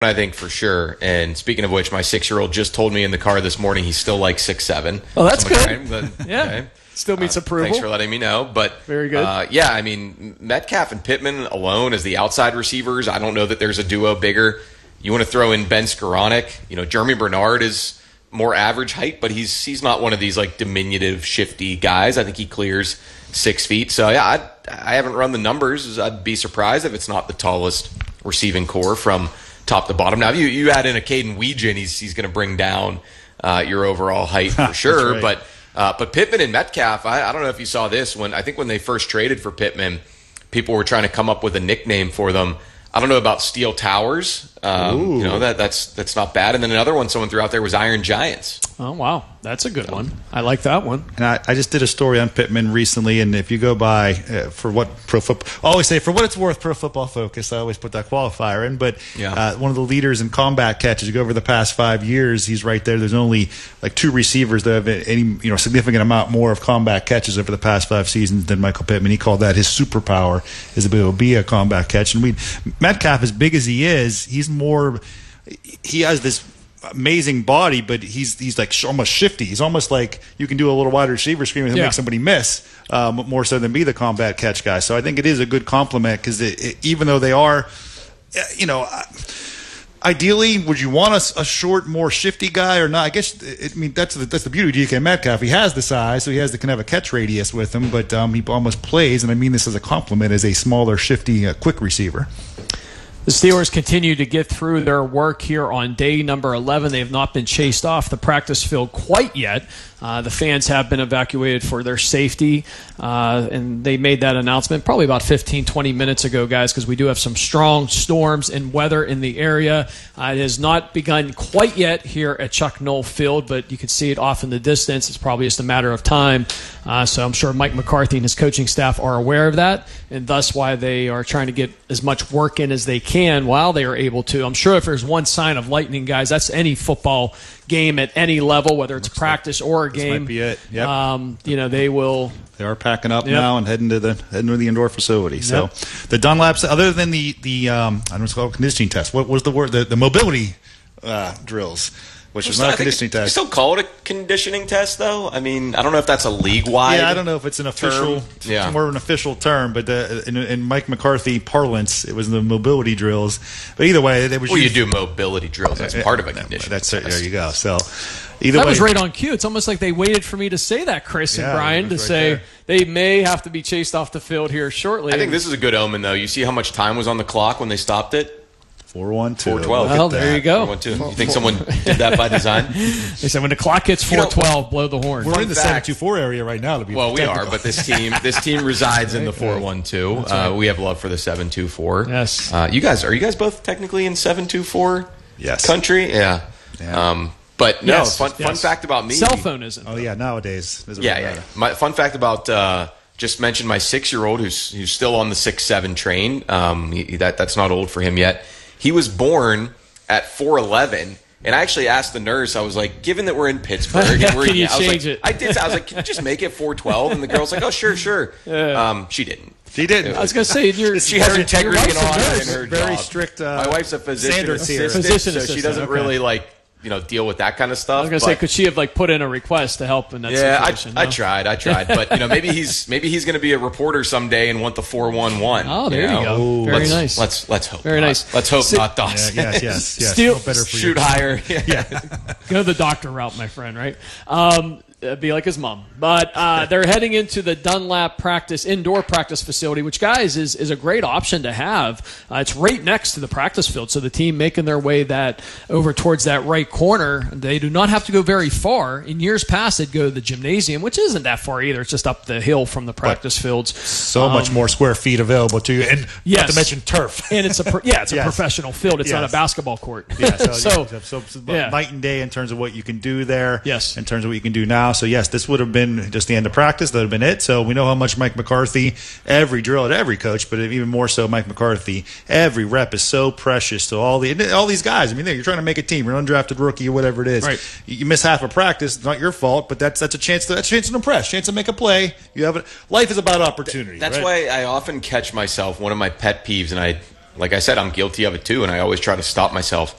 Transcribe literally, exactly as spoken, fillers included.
I think for sure. And speaking of which, my six-year-old just told me in the car this morning he's still like six seven. Oh, that's so good. Trying, but, yeah. Okay. Still meets uh, approval. Thanks for letting me know. But very good. Uh, yeah, I mean, Metcalf and Pittman alone as the outside receivers, I don't know that there's a duo bigger. You want to throw in Ben Skoranek. You know, Jeremy Bernard is more average height, but he's he's not one of these like diminutive, shifty guys. I think he clears six feet. So yeah, I I haven't run the numbers. I'd be surprised if it's not the tallest receiving core from top to bottom. Now, if you you add in a Caden Weegan, he's he's going to bring down uh, your overall height for sure. right. But uh, but Pittman and Metcalf, I, I don't know if you saw this when I think when they first traded for Pittman, people were trying to come up with a nickname for them. I don't know about Steel Towers. Um, you know that that's that's not bad. And then another one someone threw out there was Iron Giants. Oh wow, that's a good one. I like that one. And I, I just did a story on Pittman recently, and if you go by uh, for what pro football, I always say for what it's worth, Pro Football Focus. I always put that qualifier in, but yeah. uh, one of the leaders in combat catches. You go over the past five years, he's right there. There's only like two receivers that have any you know significant amount more of combat catches over the past five seasons than Michael Pittman. He called that his superpower is to be a combat catch. And we Metcalf, as big as he is, he's more. He has this amazing body, but he's he's like almost shifty. He's almost like you can do a little wide receiver screen and he'll yeah. make somebody miss, um, more so than be the combat catch guy. So I think it is a good compliment because even though they are, you know, ideally, would you want a, a short, more shifty guy or not? I guess it, I mean that's the, that's the beauty of D K Metcalf. He has the size, so he has the can have a catch radius with him, but um, he almost plays, and I mean this as a compliment, as a smaller, shifty, uh, quick receiver. The Steelers continue to get through their work here on day number eleven. They have not been chased off the practice field quite yet. Uh, the fans have been evacuated for their safety, uh, and they made that announcement probably about fifteen, twenty minutes ago, guys, because we do have some strong storms and weather in the area. Uh, it has not begun quite yet here at Chuck Noll Field, but you can see it off in the distance. It's probably just a matter of time. Uh, so I'm sure Mike McCarthy and his coaching staff are aware of that, and thus why they are trying to get as much work in as they can while they are able to. I'm sure if there's one sign of lightning, guys, that's any football game at any level, whether it's Looks practice like or a this game. might be it. Yep. Um, you know, they will. They are packing up Yep. now and heading to the heading to the indoor facility. So Yep. the Dunlaps, other than the the um, I don't know what's called conditioning test. What was the word? The, the mobility uh, drills, which is not a conditioning You test. still call it a conditioning test, though? I mean, I don't know if that's a league-wide Yeah, I don't know if it's an official, term. Yeah. it's more of an official term, but uh, in, in Mike McCarthy parlance, it was the mobility drills. But either way, it was. Well, you used, do mobility drills. That's uh, part of a uh, condition. That's it. There you go. So either That way, was right on cue. It's almost like they waited for me to say that, Chris and Yeah, Brian, it to was right say there. they may have to be chased off the field here shortly. I think this is a good omen, though. You see how much time was on the clock when they stopped it? four one two. four twelve. Well, there you go. four one two. You think someone did that by design? They said when the clock hits You know, four twelve, blow the horn. We're Fun in the fact- seven two four area right now. To be Well, we technical. are, but this team this team resides in the four one two. That's right. Uh, we have love for the seven two four. Yes. Uh, you guys, are you guys both technically in seven two four Yes. country? Yeah. Yeah. Um, but no, Yes, fun, fun yes. fact about me. Cell phone isn't. Oh yeah, nowadays. There's a Yeah, lot yeah. of yeah. that. My fun fact about uh, just mentioned my six-year-old who's who's still on the six seven train. Um, he, that that's not old for him yet. He was born at four eleven. And I actually asked the nurse, I was like, given that we're in Pittsburgh, and we're, Can you I was change like, it? I did. I was like, can you just make it four twelve? And the girl's like, oh, sure, sure. Um, she didn't. She didn't. I was going to say, you're, She has your integrity wife's and a honor nurse. in her Very job. strict, uh, My wife's a physician standards here. assistant, Physician so she assistant, doesn't okay. really like you know deal with that kind of stuff. I was going to but- say, could she have like put in a request to help in that yeah, situation? I, I no? tried, I tried, but you know, maybe he's maybe he's going to be a reporter someday and want the four one one. Oh, there you know? go. Ooh. Very let's, nice. Let's let's hope. Very not. nice. Let's hope Sit- not, Yeah, Dawson. yes, yes, yes. Still- No better for Shoot you. higher. Yeah. Go the doctor route, my friend, right? Um, uh, be like his mom. But uh, they're heading into the Dunlap practice, indoor practice facility, which, guys, is, is a great option to have. Uh, it's right next to the practice field, so the team making their way that over towards that right corner, they do not have to go very far. In years past, they'd go to the gymnasium, which isn't that far either. It's just up the hill from the practice fields. So much more square feet available to you, and yes. not to mention turf. And it's a pro- yeah, it's a Yes. professional field. It's not a Yes. basketball court. Yeah, so, so, yeah, so, so yeah. night and day in terms of what you can do there. Yes. In terms of what you can do now. So yes, this would have been just the end of practice. That would have been it. So we know how much Mike McCarthy, every drill at every coach, but even more so Mike McCarthy, every rep is so precious to all the all these guys. I mean, you're trying to make a team. You're an undrafted rookie or whatever it is. Right. You miss half a practice. It's not your fault, but that's that's a chance to that's a chance to impress, chance to make a play. You have a, life is about opportunity. That's right? why I often catch myself. One of my pet peeves, and I like I said, I'm guilty of it too, and I always try to stop myself